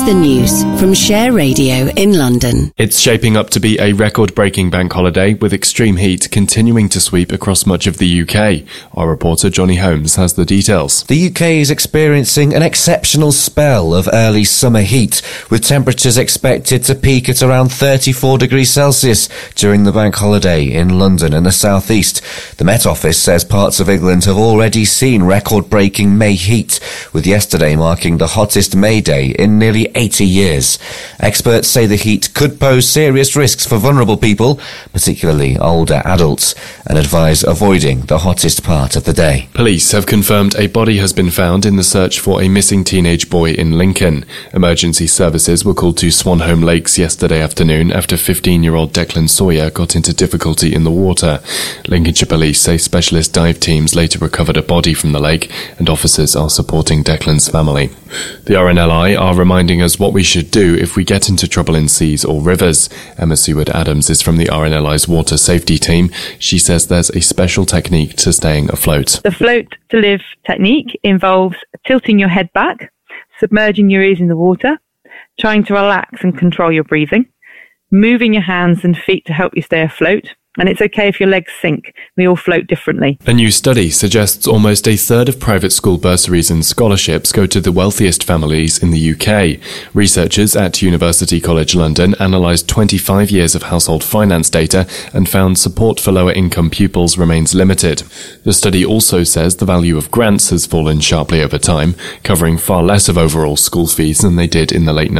Here's the news from Share Radio in London. It's shaping up to be a record-breaking bank holiday, with extreme heat continuing to sweep across much of the UK. Our reporter Johnny Holmes has the details. The UK is experiencing an exceptional spell of early summer heat, with temperatures expected to peak at around 34 degrees Celsius during the bank holiday in London and the South East. The Met Office says parts of England have already seen record-breaking May heat, with yesterday marking the hottest May Day in nearly 80 years. Experts say the heat could pose serious risks for vulnerable people, particularly older adults, and advise avoiding the hottest part of the day. Police have confirmed a body has been found in the search for a missing teenage boy in Lincoln. Emergency services were called to Swanholme Lakes yesterday afternoon after 15-year-old Declan Sawyer got into difficulty in the water. Lincolnshire Police say specialist dive teams later recovered a body from the lake, and officers are supporting Declan's family. The RNLI are reminding us what we should do if we get into trouble in seas or rivers. Emma Seward-Adams is from the RNLI's water safety team. She says there's a special technique to staying afloat. The float to live technique involves tilting your head back, submerging your ears in the water, trying to relax and control your breathing, moving your hands and feet to help you stay afloat. And it's okay if your legs sink. We all float differently. A new study suggests almost a third of private school bursaries and scholarships go to the wealthiest families in the UK. Researchers at University College London analysed 25 years of household finance data and found support for lower income pupils remains limited. The study also says the value of grants has fallen sharply over time, covering far less of overall school fees than they did in the late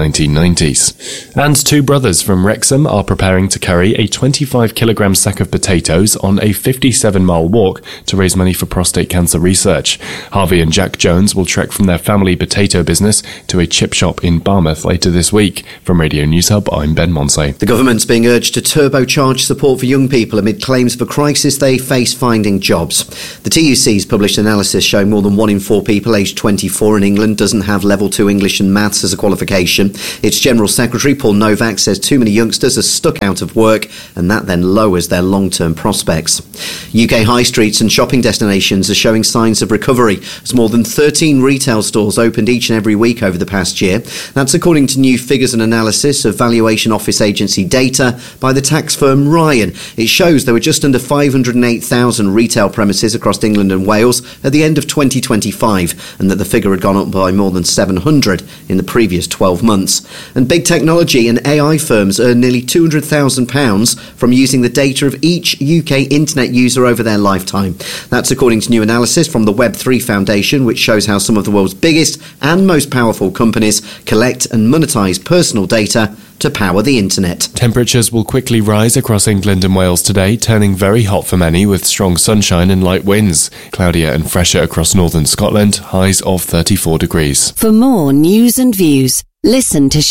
1990s. And two brothers from Wrexham are preparing to carry a 25-kilogram sack of potatoes on a 57-mile walk to raise money for prostate cancer research. Harvey and Jack Jones will trek from their family potato business to a chip shop in Barmouth later this week. From Radio News Hub, I'm Ben Monsey. The government's being urged to turbocharge support for young people amid claims of a crisis they face finding jobs. The TUC's published analysis showing more than 1 in 4 people aged 24 in England doesn't have level 2 English and maths as a qualification. Its General Secretary, Paul Novak, says too many youngsters are stuck out of work, and that then lowers their long-term prospects. UK high streets and shopping destinations are showing signs of recovery, as more than 13 retail stores opened each and every week over the past year. That's according to new figures and analysis of valuation office agency data by the tax firm Ryan. It shows there were just under 508,000 retail premises across England and Wales at the end of 2025, and that the figure had gone up by more than 700 in the previous 12 months. And big technology and AI firms earn nearly £200,000 from using the data of each UK internet user over their lifetime. That's according to new analysis from the Web3 Foundation, which shows how some of the world's biggest and most powerful companies collect and monetize personal data to power the internet. Temperatures will quickly rise across England and Wales today, turning very hot for many with strong sunshine and light winds. Cloudier and fresher across northern Scotland, highs of 34 degrees. For more news and views, listen to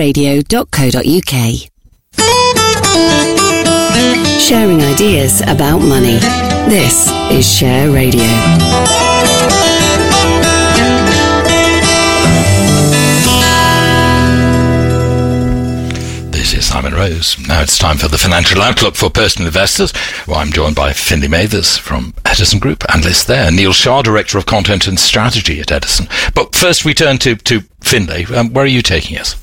shareradio.co.uk. Sharing ideas about money. This is Share Radio. This is Simon Rose. Now it's time for the financial outlook for personal investors. Well, I'm joined by Finlay Mathers from Edison Group, analyst there, Neil Shah, Director of Content and Strategy at Edison. But first we turn to Finlay. Where are you taking us?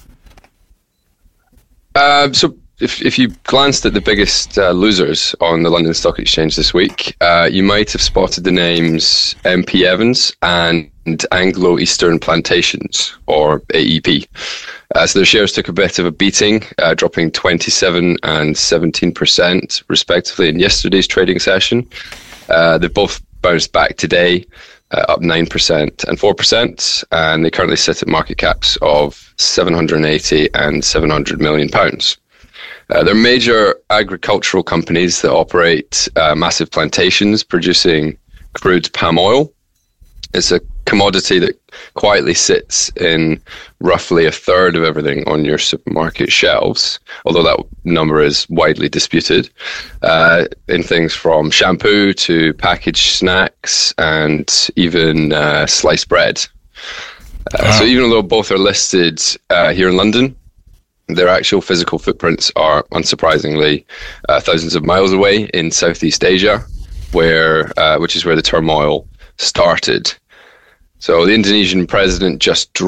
If you glanced at the biggest losers on the London Stock Exchange this week, you might have spotted the names MP Evans and Anglo Eastern Plantations, or AEP. So their shares took a bit of a beating, dropping 27 and 17% respectively in yesterday's trading session. They both bounced back today, up 9% and 4%, and they currently sit at market caps of 780 and 700 million pounds. They're major agricultural companies that operate massive plantations producing crude palm oil. It's a commodity that quietly sits in roughly a third of everything on your supermarket shelves, although that number is widely disputed, in things from shampoo to packaged snacks and even sliced bread. So even though both are listed here in London, their actual physical footprints are, unsurprisingly, thousands of miles away in Southeast Asia, which is where the turmoil started. So the Indonesian president just dropped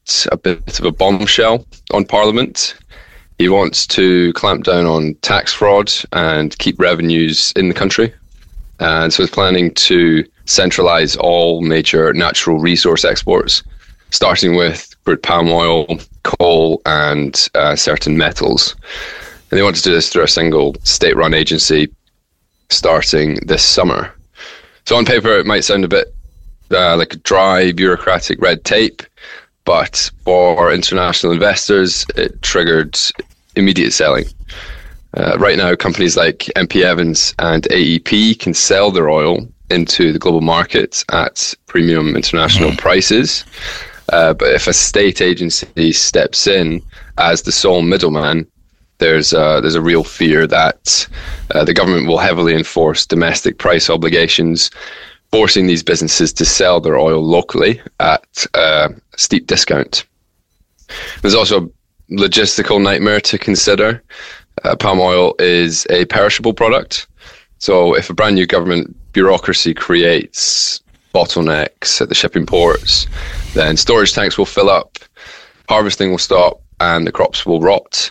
a bit of a bombshell on Parliament. He wants to clamp down on tax fraud and keep revenues in the country. And so he's planning to centralise all major natural resource exports, starting with crude palm oil, coal, and certain metals. And they want to do this through a single state-run agency starting this summer. So on paper, it might sound a bit like a dry, bureaucratic red tape, but for international investors, it triggered immediate selling. Right now, companies like MP Evans and AEP can sell their oil into the global market at premium international prices. But if a state agency steps in as the sole middleman, there's a real fear that the government will heavily enforce domestic price obligations, forcing these businesses to sell their oil locally at a steep discount. There's also a logistical nightmare to consider. Palm oil is a perishable product. So if a brand new government bureaucracy creates bottlenecks at the shipping ports, then storage tanks will fill up, harvesting will stop, and the crops will rot.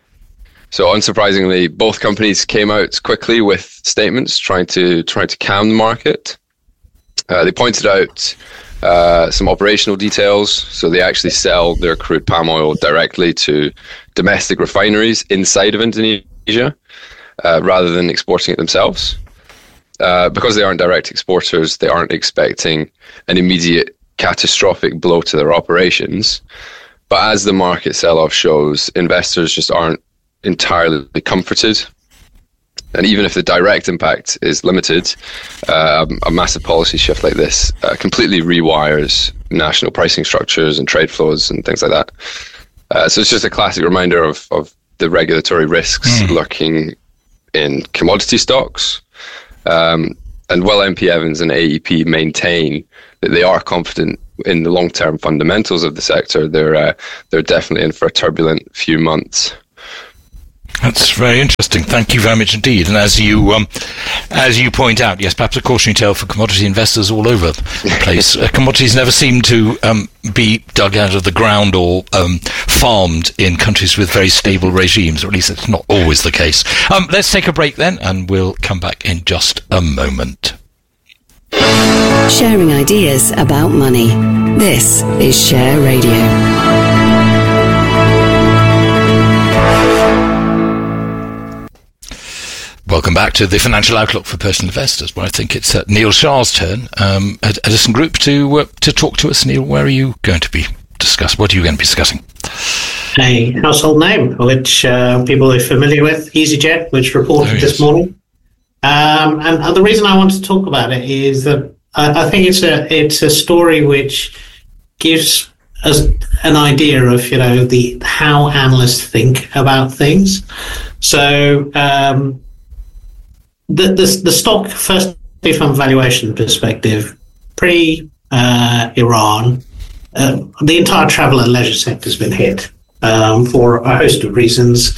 So unsurprisingly, both companies came out quickly with statements trying to calm the market. They pointed out some operational details. So they actually sell their crude palm oil directly to domestic refineries inside of Indonesia rather than exporting it themselves. Because they aren't direct exporters, they aren't expecting an immediate catastrophic blow to their operations. But as the market sell-off shows, investors just aren't entirely comforted. And even if the direct impact is limited, a massive policy shift like this completely rewires national pricing structures and trade flows and things like that. So it's just a classic reminder of the regulatory risks lurking in commodity stocks. And while MP Evans and AEP maintain that they are confident in the long-term fundamentals of the sector, they're definitely in for a turbulent few months. That's very interesting. Thank you very much indeed. And as you point out, yes, perhaps a cautionary tale for commodity investors all over the place. Commodities never seem to be dug out of the ground or farmed in countries with very stable regimes, or at least it's not always the case. Let's take a break then, and we'll come back in just a moment. Sharing ideas about money. This is Share Radio. Welcome back to the Financial Outlook for Personal Investors, where I think it's Neil Shah's turn at Edison Group to talk to us. Neil, where are you going to be discussing? What are you going to be discussing? A household name, which people are familiar with, EasyJet, which reported this morning. And the reason I want to talk about it is that I think it's a story which gives us an idea of how analysts think about things. So. The stock, firstly from a valuation perspective, pre-Iran, the entire travel and leisure sector has been hit for a host of reasons.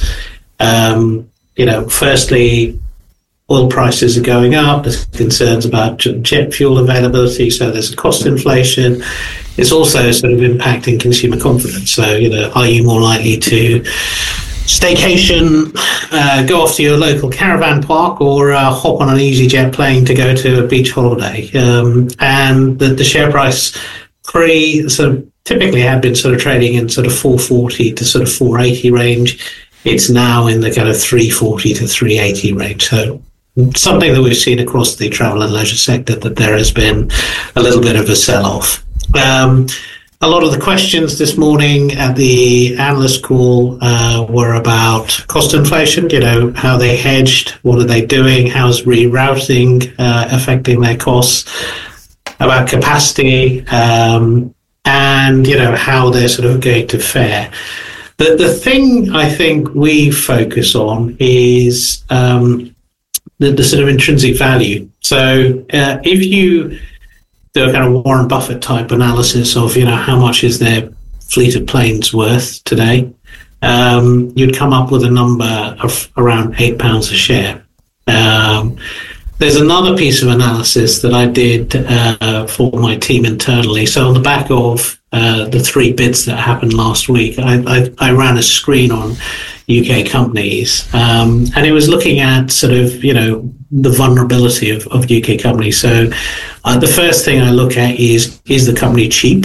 Firstly, oil prices are going up. There's concerns about jet fuel availability, so there's a cost inflation. It's also sort of impacting consumer confidence. So, are you more likely to staycation, go off to your local caravan park, or hop on an EasyJet plane to go to a beach holiday? And the share price typically had been trading in 440 to 480 range. It's now in the kind of 340 to 380 range. So something that we've seen across the travel and leisure sector, that there has been a little bit of a sell-off. A lot of the questions this morning at the analyst call were about cost inflation, how they hedged, what are they doing, how's rerouting affecting their costs, about capacity, and, how they're going to fare. The thing I think we focus on is the sort of intrinsic value. So if you do a kind of Warren Buffett type analysis of, how much is their fleet of planes worth today, you'd come up with a number of around £8 a share. There's another piece of analysis that I did for my team internally. So on the back of the three bids that happened last week, I ran a screen on UK companies, and it was looking at sort of, the vulnerability of UK companies. So the first thing I look at is the company cheap?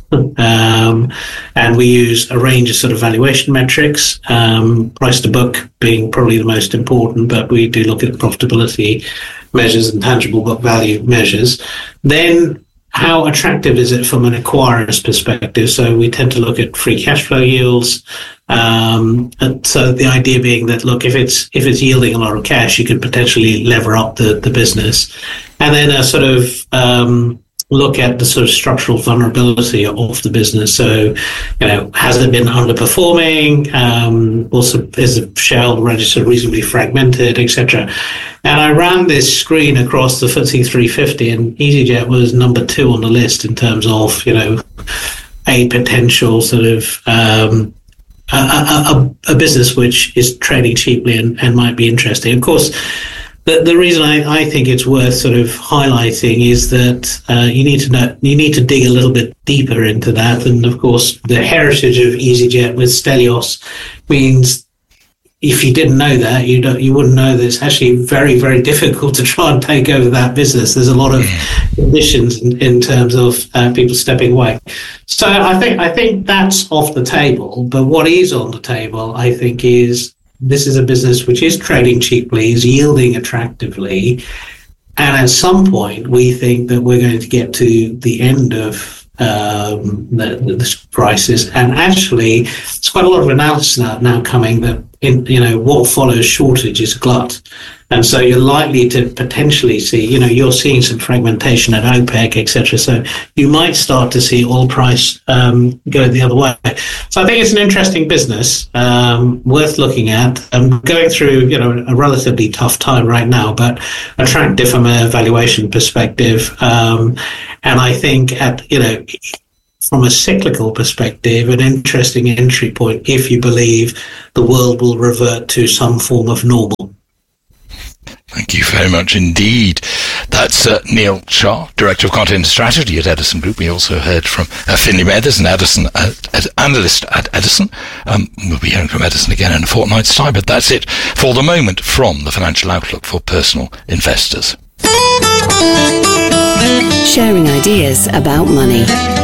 And we use a range of sort of valuation metrics, price to book being probably the most important, but we do look at profitability measures and tangible book value measures. Then how attractive is it from an acquirer's perspective? So we tend to look at free cash flow yields. And so the idea being that, look, if it's yielding a lot of cash, you could potentially lever up the business. And then a sort of look at the sort of structural vulnerability of the business. So, has it been underperforming? Also, is the shareholder register reasonably fragmented, etc.? And I ran this screen across the FTSE 350, and EasyJet was number 2 on the list in terms of, a potential sort of a business which is trading cheaply and might be interesting. Of course, the reason I think it's worth sort of highlighting is that you need to dig a little bit deeper into that. And of course, the heritage of EasyJet with Stelios means if you didn't know that, you wouldn't know that it's actually very, very difficult to try and take over that business. There's a lot of conditions in terms of people stepping away. So I think that's off the table. But what is on the table, I think, is this is a business which is trading cheaply, is yielding attractively, and at some point we think that we're going to get to the end of this crisis. And actually, there's quite a lot of analysis now coming that what follows shortage is glut. And so you're likely to potentially see, you're seeing some fragmentation at OPEC, etc. So you might start to see oil price go the other way. So I think it's an interesting business, worth looking at. Going through, a relatively tough time right now, but attractive from a valuation perspective. And I think from a cyclical perspective, an interesting entry point if you believe the world will revert to some form of normal. Thank you very much indeed. That's Neil Shah, Director of Content Strategy at Edison Group. We also heard from Finlay Mathers, an analyst at Edison. We'll be hearing from Edison again in a fortnight's time, but that's it for the moment from the Financial Outlook for Personal Investors. Sharing ideas about money.